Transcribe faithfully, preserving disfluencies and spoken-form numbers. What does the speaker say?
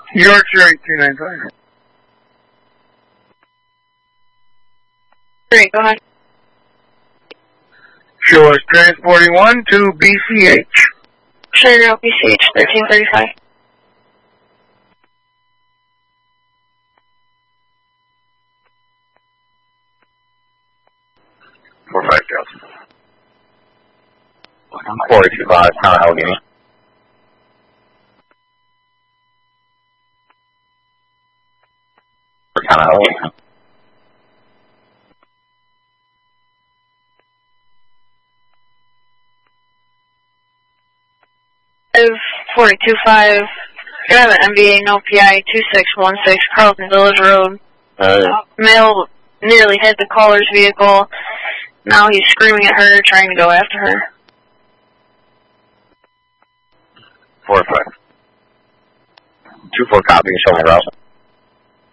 Yorkshire eight two nine five. Great, go ahead. Show us transporting one to B C H. Sugar B C H thirteen thirty-five. Four five Delta. Four two five, Town Allegheny. Town Allegheny. four two five, you have an M B A no P I two six one six Carlton Village Road. Uh, Male nearly hit the caller's vehicle. Now he's screaming at her, trying to go after her. four five. two four copy, show my route.